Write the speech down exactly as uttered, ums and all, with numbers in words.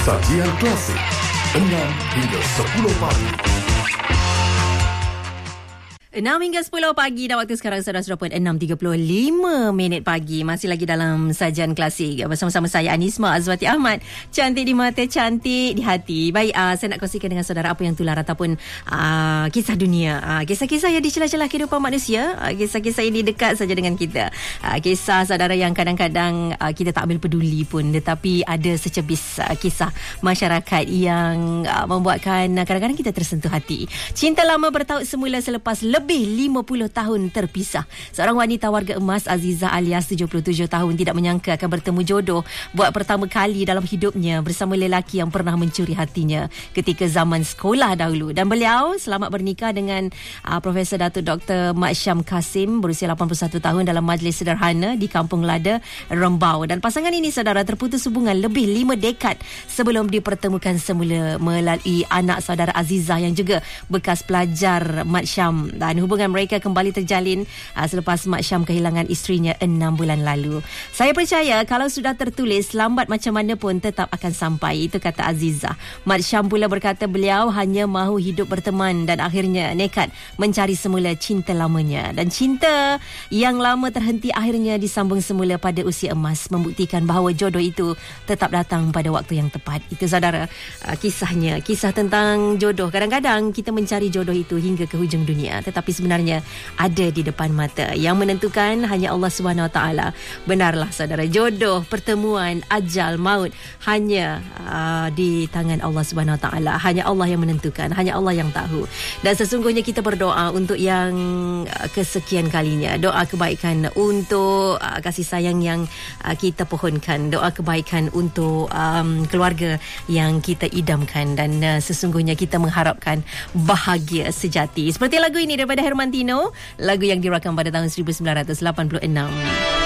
Sajian klasik enam hingga sepuluh pagi. enam hingga sepuluh pagi dan waktu sekarang sudah sudah pun enam tiga puluh lima minit pagi. Masih lagi dalam Sajian Klasik bersama-sama saya Anisma Azwati Ahmad. Cantik di mata, cantik di hati. Baik, uh, saya nak kongsikan dengan saudara apa yang tular ataupun uh, kisah dunia, uh, kisah-kisah yang di celah-celah kehidupan manusia, uh, kisah-kisah ini dekat saja dengan kita. Uh, kisah saudara yang kadang-kadang uh, kita tak ambil peduli pun, tetapi ada secebis uh, kisah masyarakat yang uh, membuatkan uh, kadang-kadang kita tersentuh hati. Cinta lama bertaut semula selepas lebih Lebih lima puluh tahun terpisah. Seorang wanita warga emas, Azizah alias tujuh puluh tujuh tahun, tidak menyangka akan bertemu jodoh buat pertama kali dalam hidupnya bersama lelaki yang pernah mencuri hatinya ketika zaman sekolah dahulu. Dan beliau selamat bernikah dengan uh, Profesor Datuk Doktor Mat Syam Kasim berusia lapan puluh satu tahun dalam majlis sederhana di Kampung Lada, Rembau. Dan pasangan ini, saudara, terputus hubungan lebih lima dekad sebelum dipertemukan semula melalui anak saudara Azizah yang juga bekas pelajar Mat Syam. Dan hubungan mereka kembali terjalin uh, selepas Mat Syam kehilangan isterinya enam bulan lalu. Saya percaya kalau sudah tertulis, lambat macam mana pun tetap akan sampai. Itu kata Azizah. Mat Syam pula berkata beliau hanya mahu hidup berteman dan akhirnya nekat mencari semula cinta lamanya. Dan cinta yang lama terhenti akhirnya disambung semula pada usia emas, membuktikan bahawa jodoh itu tetap datang pada waktu yang tepat. Itu, saudara, uh, kisahnya. Kisah tentang jodoh. Kadang-kadang kita mencari jodoh itu hingga ke hujung dunia, tapi sebenarnya ada di depan mata. Yang menentukan hanya Allah subhanahu wa taala. Benarlah, saudara, jodoh, pertemuan, ajal, maut hanya uh, di tangan Allah subhanahu wa taala. Hanya Allah yang menentukan, hanya Allah yang tahu. Dan sesungguhnya kita berdoa untuk yang uh, kesekian kalinya. Doa kebaikan untuk uh, kasih sayang yang uh, kita pohonkan. Doa kebaikan untuk um, keluarga yang kita idamkan. Dan uh, sesungguhnya kita mengharapkan bahagia sejati. Seperti lagu ini daripada Hermantino, lagu yang dirakam pada tahun seribu sembilan ratus lapan puluh enam.